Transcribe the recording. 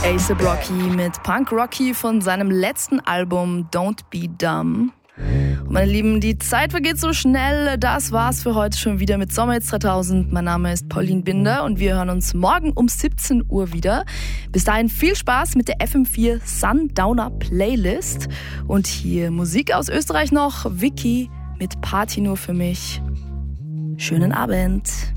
A$AP Rocky mit Punk Rocky von seinem letzten Album Don't Be Dumb. Und meine Lieben, die Zeit vergeht so schnell. Das war's für heute schon wieder mit Sommerhits 3000. Mein Name ist Pauline Binder und wir hören uns morgen um 17 Uhr wieder. Bis dahin viel Spaß mit der FM4 Sundowner Playlist. Und hier Musik aus Österreich noch. Vicky mit Party nur für mich. Schönen Abend.